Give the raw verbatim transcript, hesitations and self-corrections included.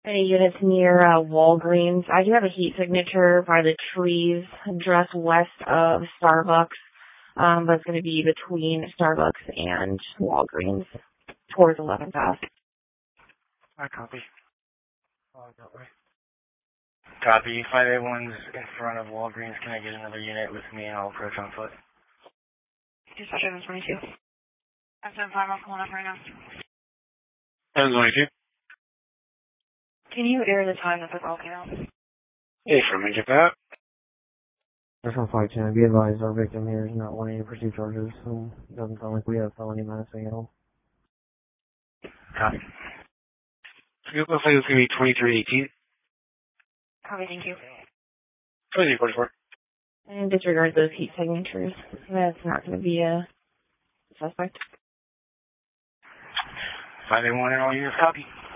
Any units near uh, Walgreens. I do have a heat signature by the trees just west of Starbucks, um, but it's going to be between Starbucks and Walgreens towards eleven past. I copy. Oh, that way. Copy. five eight one's in front of Walgreens. Can I get another unit with me and I'll approach on foot? Dispatch seven twenty-two. I'm seven five, I'm pulling up right now. seven twenty-two. Can you air the time that the call came out? Hey, from me, get that. That's on five ten. Be advised, our victim here is not wanting to pursue charges, so it doesn't sound like we have felony menacing at all. Copy. It looks like it's going to be twenty-three eighteen. Copy, thank you. twenty-three forty-four. And disregard those heat signatures. That's not going to be a suspect. five eight one and all units, copy.